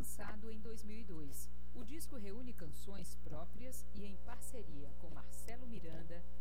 lançado em 2002. O disco reúne canções próprias e em parceria com Marcelo Miranda